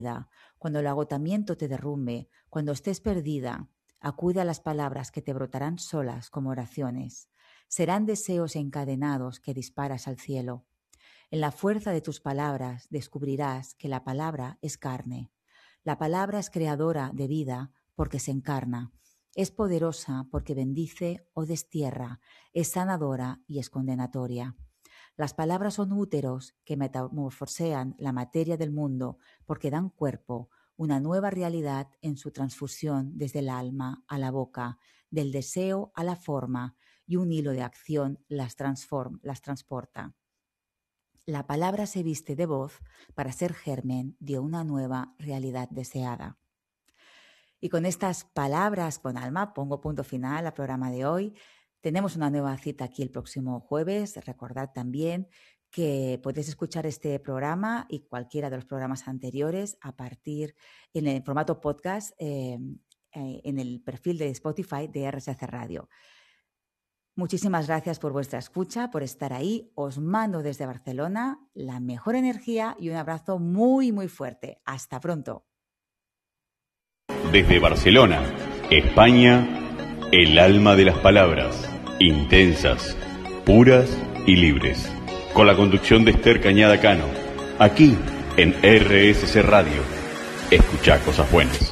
cuando el agotamiento te derrumbe, cuando estés perdida, acude a las palabras que te brotarán solas como oraciones. Serán deseos encadenados que disparas al cielo. En la fuerza de tus palabras descubrirás que la palabra es carne. La palabra es creadora de vida porque se encarna. Es poderosa porque bendice o destierra. Es sanadora y es condenatoria. Las palabras son úteros que metamorfosean la materia del mundo porque dan cuerpo, una nueva realidad en su transfusión desde el alma a la boca, del deseo a la forma, y un hilo de acción las transporta. La palabra se viste de voz para ser germen de una nueva realidad deseada. Y con estas palabras con alma pongo punto final al programa de hoy. Tenemos una nueva cita aquí el próximo jueves. Recordad también que podéis escuchar este programa y cualquiera de los programas anteriores a partir en el formato podcast en el perfil de Spotify de RSC Radio. Muchísimas gracias por vuestra escucha, por estar ahí. Os mando desde Barcelona la mejor energía y un abrazo muy, muy fuerte. Hasta pronto. Desde Barcelona, España, el alma de las palabras, intensas, puras y libres. Con la conducción de Esther Cañada Cano, aquí en RSC Radio. Escuchá cosas buenas.